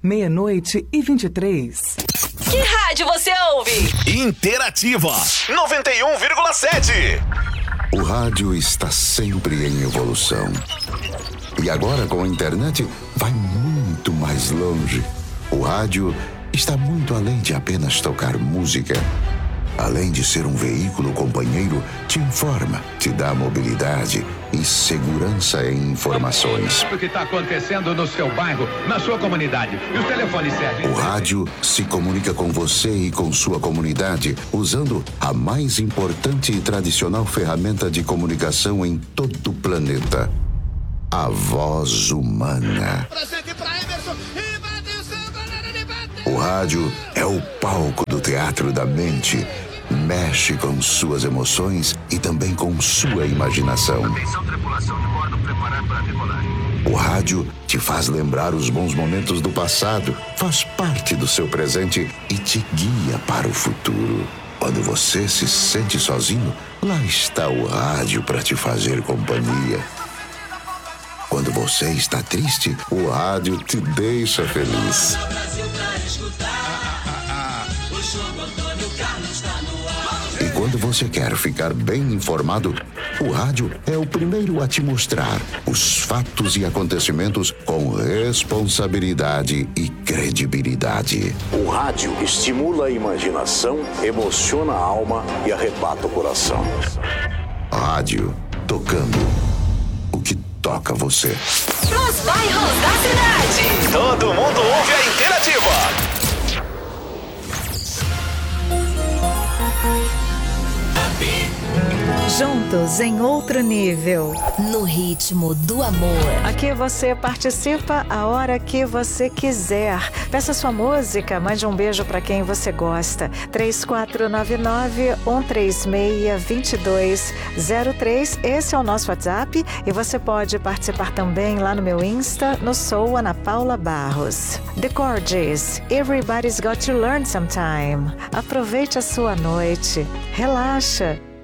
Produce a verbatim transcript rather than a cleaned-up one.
meia-noite e vinte e três. Que rádio você ouve? Interativa noventa e um vírgula sete. O rádio está sempre em evolução. E agora com a internet vai muito mais longe. O rádio está muito além de apenas tocar música. Além de ser um veículo companheiro, te informa, te dá mobilidade e segurança em informações. O que está acontecendo no seu bairro, na sua comunidade. E o telefone serve. O rádio se comunica com você e com sua comunidade usando a mais importante e tradicional ferramenta de comunicação em todo o planeta: a voz humana. O rádio é o palco do teatro da mente. Mexe com suas emoções e também com sua imaginação. Atenção, tripulação de bordo, preparar para decolar. O rádio te faz lembrar os bons momentos do passado, faz parte do seu presente e te guia para o futuro. Quando você se sente sozinho, lá está o rádio para te fazer companhia. Quando você está triste, o rádio te deixa feliz. E quando você quer ficar bem informado, o rádio é o primeiro a te mostrar os fatos e acontecimentos com responsabilidade e credibilidade. O rádio estimula a imaginação, emociona a alma e arrebata o coração. Rádio, tocando o que toca você. Nos bairros da cidade. Todo mundo ouve a Interativa. Juntos em outro nível. No ritmo do amor. Aqui você participa a hora que você quiser. Peça sua música, mande um beijo para quem você gosta. três quatro nove nove, um três seis, dois dois zero três. Esse é o nosso WhatsApp e você pode participar também lá no meu Insta, no Sou Ana Paula Barros. The Gorgeous, Everybody's Got to Learn Sometime. Aproveite a sua noite. Relaxa.